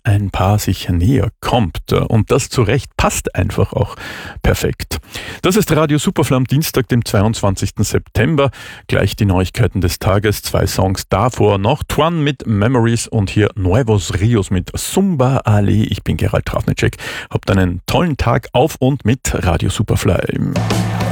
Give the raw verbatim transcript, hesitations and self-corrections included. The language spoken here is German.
ein Paar sich näher kommt. Und das zu Recht passt einfach auch perfekt. Das ist Radio Superfly am Dienstag, dem zweiundzwanzigsten September. Gleich die Neuigkeiten des Tages. Zwei Songs davor noch. Twan mit Memories und hier Nuevos Rios mit Zumba Ale. Ich bin Gerald Trafnicek. Habt einen tollen Tag auf und mit Radio Superfly.